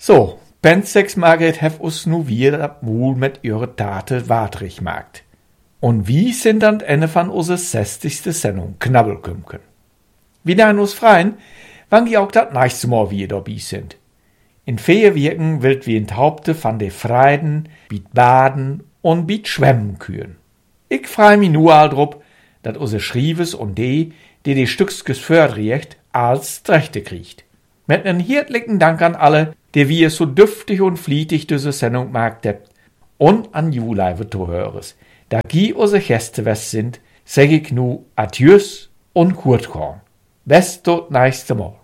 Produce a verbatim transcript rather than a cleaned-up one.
So, Bensex Margret hef us nu wieder wohl mit ihre Tate watrig gemacht. Und wie sind dann eine von unsere sechzigste Sendung Knabbelkümken. Wie dann uns freien, wann die auch das nächste Mal wieder dabei sind. In vier Wirken wild wie in Haupte von de Freiden, biet Baden und biet Schwemmen küren. Ich freu mich nur all drup, dat unsere Schriebes und die, die die Stückskes fördriecht, als Rechte kriegt. Mit nen herzlichen Dank an alle, die wir so dürftig und flietig diese Sendung magt hebt, und an Juleive Zuhörers. Da gie unsere Gäste west sind, sag ich nu Adieus und Kurtkorn. Bis tot nächste Mal.